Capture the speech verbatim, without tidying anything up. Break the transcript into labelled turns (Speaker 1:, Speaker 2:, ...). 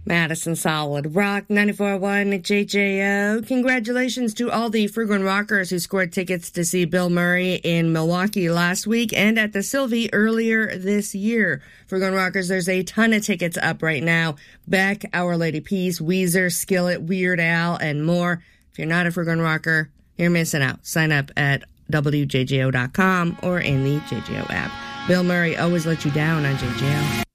Speaker 1: Madison Solid Rock, ninety-four point one J J O. Congratulations to all the Frugal Rockers who scored tickets to see Bill Murray in Milwaukee last week and at the Sylvie earlier this year. Frugal Rockers, there's a ton of tickets up right now. Beck, Our Lady Peace, Weezer, Skillet, Weird Al, and more. If you're not a Frugal Rocker, you're missing out. Sign up at W J J O dot com or in the J J O app. Bill Murray always let you down on J J O.